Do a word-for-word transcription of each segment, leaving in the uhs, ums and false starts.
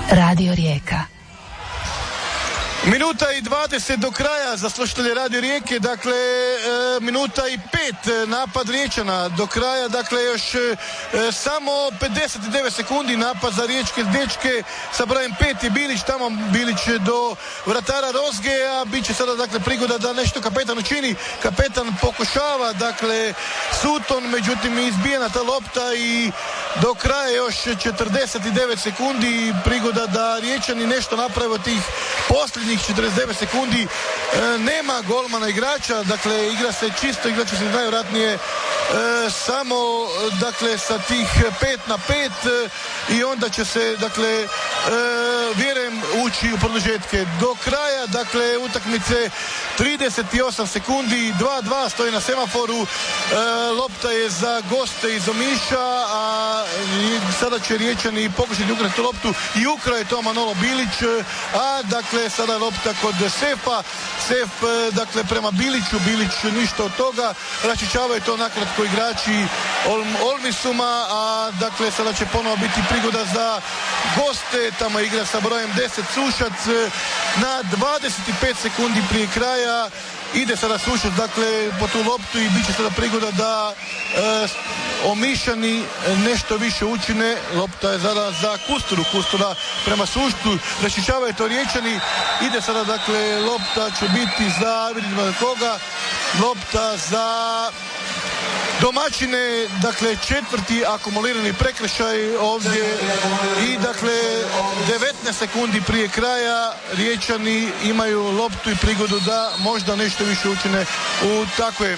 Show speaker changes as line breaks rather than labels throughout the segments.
Radio Rijeka.
Minuta i dvadeset do kraja za slušatelje Radio Rijeke, dakle e, minuta i pet napad Riječana do kraja, dakle još e, samo pedeset devet sekundi napad za riječke dečke sa brojem pet je Bilić, tamo Bilić do vratara Rozge, a bit će sada dakle prigoda da nešto kapetan učini. Kapetan pokušava, dakle Sutton, međutim izbijena ta lopta i do kraja još četrdeset devet sekundi prigoda da Riječani nešto naprave od tih posljednjih četrdeset devet sekundi. E, nema golmana igrača, dakle igra se čisto, igrači se najvjerojatnije e, samo dakle sa tih pet na pet e, i onda će se dakle e, vjerujem ući u produžetke. Do kraja dakle utakmice trideset osam sekundi, dva dva stoji na semaforu, e, lopta je za goste iz Omiša, a sada će Riječani pokušati ukrati tu loptu i ukrao je to Manolo Bilić, a dakle sada lopta kod Sefa, Sef dakle prema Biliću, Bilić ništa od toga, raščišćavaju to nakratko igrači Olmisuma, a dakle sada će ponovo biti prigoda za goste, tamo igra sa brojem deset Sušac na dvadeset pet sekundi prije kraja. Ide sada Sušac dakle po tu loptu i bit će sada prigoda da e, Omišani nešto više učine. Lopta je sada za Kusturu, Kustura prema Suštu, raščišćavaju to Riječani. Ide sada dakle lopta će biti za, vidimo da koga, lopta za domaćine, dakle četvrti akumulirani prekršaj ovdje i dakle devetnaest sekundi prije kraja Riječani imaju loptu i prigodu da možda nešto više učine u takve.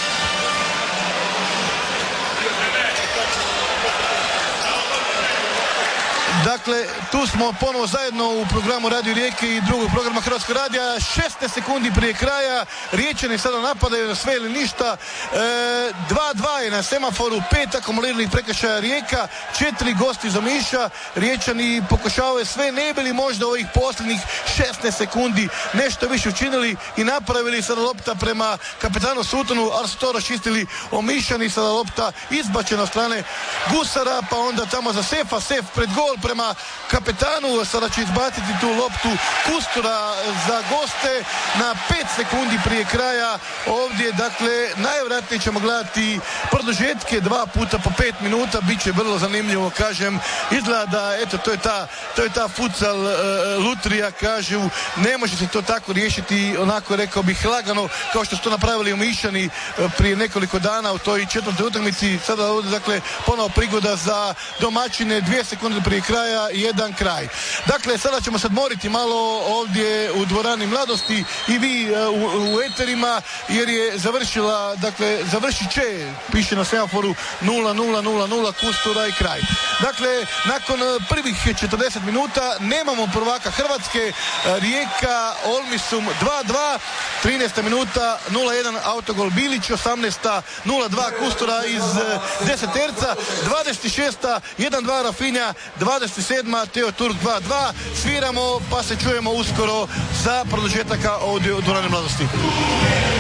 Dakle, tu smo ponovo zajedno u programu Radio Rijeke i drugog programa Hrvatskog radija. šesnaest sekundi prije kraja, Riječani sada napadaju na sve ili ništa. dva dva je na semaforu, pet akumuliranih prekršaja Rijeka, četiri gosti iz Omiša. Riječani pokušavaju sve, ne bili možda ovih posljednjih šesnaest sekundi nešto više učinili i napravili. Sada lopta prema kapetanu Suttonu, ali su to raščistili Omišani. Sada lopta izbačena od strane Gusara, pa onda tamo za Sefa, Sef pred gol prema kapetanu, sada će izbaciti tu loptu Kustura za goste na pet sekundi prije kraja. Ovdje dakle najvjerojatnije ćemo gledati produžetke dva puta po pet minuta, bit će vrlo zanimljivo, kažem. Izgleda da eto to je ta, to je ta futsal uh, lutrija, kažu, ne može se to tako riješiti onako, rekao bih, lagano kao što su to napravili Omišani uh, prije nekoliko dana u toj četvrtoj utakmici. Sada ovdje dakle ponovo prigoda za domaćine, dvije sekunde prije kraja i jedan kraj. Dakle, sada ćemo se odmoriti malo ovdje u dvorani Mladosti i vi uh, u, u eterima, jer je završila, dakle, završit će, piše na semaforu nula nula nula nula Kustura i kraj. Dakle, nakon prvih četrdeset minuta nemamo prvaka Hrvatske, Rijeka, Olmisum dva dva, trinaesta minuta nula jedan autogol Bilić, osamnaesta nula dva Kustura iz deseterca, dvadeset šesta jedan dva Rafinja, dvadeset sedma Teo Turk dva dva. Sviramo pa se čujemo uskoro za produžetaka ovdje u dvorani Mladosti.